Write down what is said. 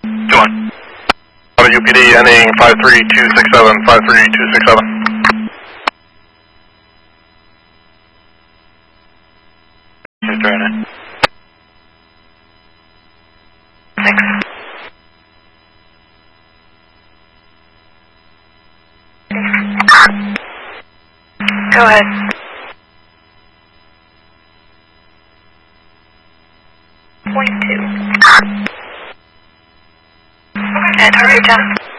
2-1. UPD ending 53267, 53267. Thanks. Go ahead. .2. And hurry down.